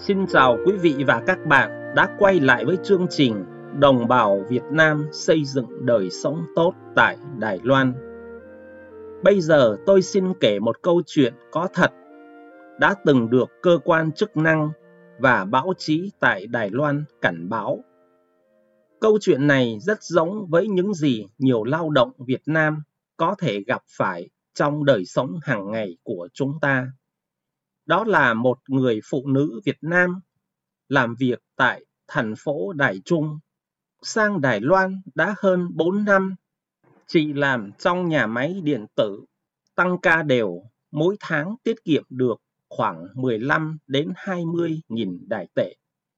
Xin chào quý vị và các bạn đã quay lại với chương trình Đồng bào Việt Nam xây dựng đời sống tốt tại Đài Loan. Bây giờ tôi xin kể một câu chuyện có thật đã từng được cơ quan chức năng và báo chí tại Đài Loan cảnh báo. Câu chuyện này rất giống với những gì nhiều lao động Việt Nam có thể gặp phải trong đời sống hàng ngày của chúng ta. Đó là một người phụ nữ Việt Nam làm việc tại thành phố Đài Trung, sang Đài Loan đã hơn 4 năm. Chị làm trong nhà máy điện tử, tăng ca đều, mỗi tháng tiết kiệm được khoảng 15 đến 20 nghìn Đài tệ.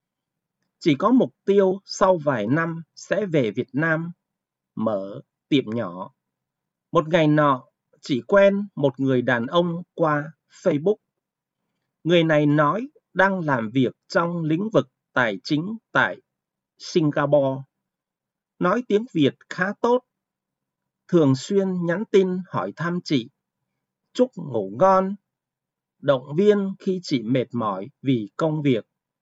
Chỉ có mục tiêu sau vài năm sẽ về Việt Nam mở tiệm nhỏ. Một ngày nọ, chị quen một người đàn ông qua Facebook. Người này nói đang làm việc trong lĩnh vực tài chính tại Singapore, nói tiếng Việt khá tốt, thường xuyên nhắn tin hỏi thăm chị, chúc ngủ ngon, động viên khi chị mệt mỏi vì công việc.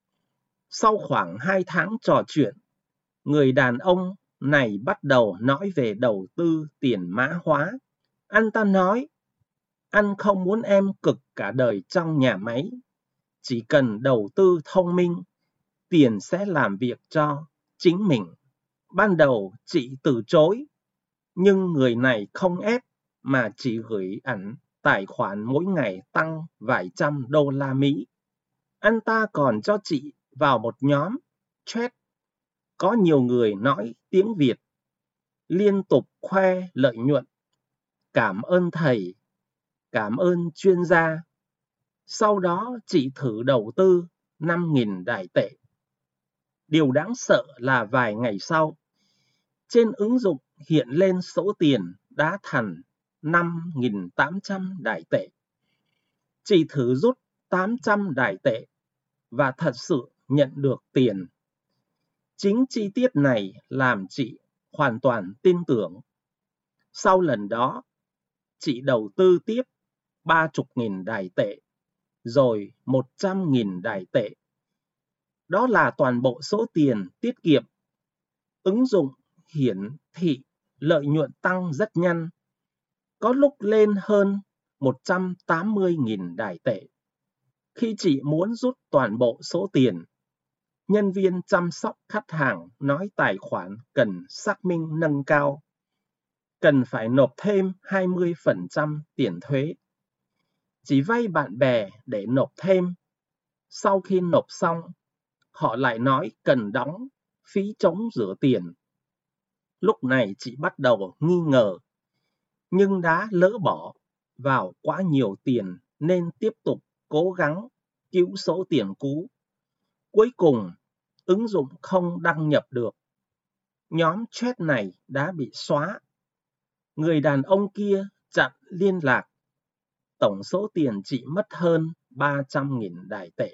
Sau khoảng 2 tháng trò chuyện, người đàn ông này bắt đầu nói về đầu tư tiền mã hóa. Anh ta nói, anh không muốn em cực cả đời trong nhà máy, chỉ cần đầu tư thông minh, tiền sẽ làm việc cho chính mình. Ban đầu chị từ chối, nhưng người này không ép mà chỉ gửi ảnh tài khoản mỗi ngày tăng vài trăm đô la Mỹ. Anh ta còn cho chị vào một nhóm chat có nhiều người nói tiếng Việt, liên tục khoe lợi nhuận. Cảm ơn thầy, cảm ơn chuyên gia. Sau đó chị thử đầu tư 5.000 Đài tệ. Điều đáng sợ là vài ngày sau, trên ứng dụng hiện lên số tiền đã thành 5.800 Đài tệ. Chị thử rút 800 Đài tệ và thật sự nhận được tiền. Chính chi tiết này làm chị hoàn toàn tin tưởng. Sau lần đó, chị đầu tư tiếp 30.000 Đài tệ, rồi 100.000 Đài tệ. Đó là toàn bộ số tiền tiết kiệm. Ứng dụng hiển thị lợi nhuận tăng rất nhanh, có lúc lên hơn 180.000 Đài tệ. Khi chị muốn rút toàn bộ số tiền, nhân viên chăm sóc khách hàng nói tài khoản cần xác minh nâng cao, cần phải nộp thêm 20% tiền thuế. Chỉ vay bạn bè để nộp thêm. Sau khi nộp xong, họ lại nói cần đóng phí chống rửa tiền. Lúc này chị bắt đầu nghi ngờ, nhưng đã lỡ bỏ vào quá nhiều tiền nên tiếp tục cố gắng cứu số tiền cũ. Cuối cùng, ứng dụng không đăng nhập được. Nhóm chat này đã bị xóa. Người đàn ông kia chặn liên lạc. Tổng số tiền chị mất hơn 300.000 Đài tệ.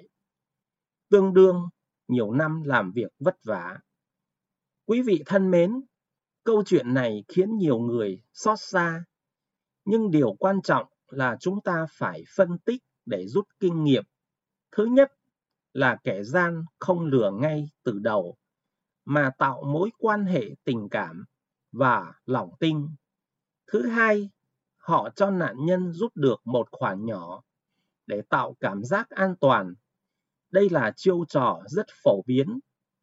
Tương đương nhiều năm làm việc vất vả. Quý vị thân mến, câu chuyện này khiến nhiều người xót xa. Nhưng điều quan trọng là chúng ta phải phân tích để rút kinh nghiệm. Thứ nhất là kẻ gian không lừa ngay từ đầu, mà tạo mối quan hệ tình cảm và lòng tin. Thứ hai, họ cho nạn nhân rút được một khoản nhỏ để tạo cảm giác an toàn. Đây là chiêu trò rất phổ biến.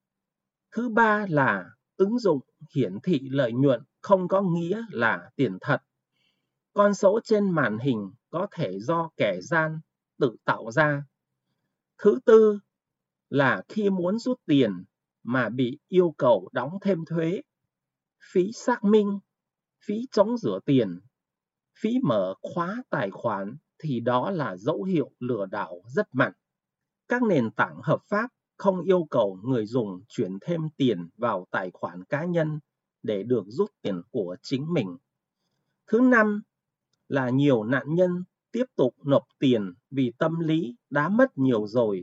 Thứ ba là ứng dụng hiển thị lợi nhuận không có nghĩa là tiền thật. Con số trên màn hình có thể do kẻ gian tự tạo ra. Thứ tư là khi muốn rút tiền mà bị yêu cầu đóng thêm thuế, phí xác minh, phí chống rửa tiền, phí mở khóa tài khoản thì đó là dấu hiệu lừa đảo rất mạnh. Các nền tảng hợp pháp không yêu cầu người dùng chuyển thêm tiền vào tài khoản cá nhân để được rút tiền của chính mình. Thứ năm là nhiều nạn nhân tiếp tục nộp tiền vì tâm lý đã mất nhiều rồi,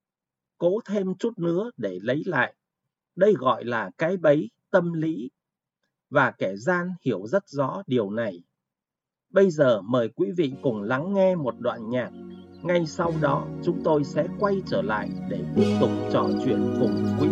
cố thêm chút nữa để lấy lại. Đây gọi là cái bẫy tâm lý, và kẻ gian hiểu rất rõ điều này. Bây giờ mời quý vị cùng lắng nghe một đoạn nhạc Ngay sau đó chúng tôi sẽ quay trở lại để tiếp tục trò chuyện cùng quý